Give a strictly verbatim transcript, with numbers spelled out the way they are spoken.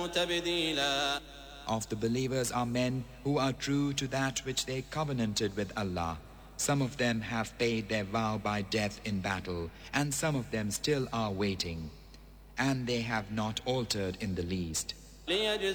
تبديلا. Of the believers are men who are true to that which they covenanted with Allah. Some of them have paid their vow by death in battle, and some of them still are waiting. And they have not altered in the least.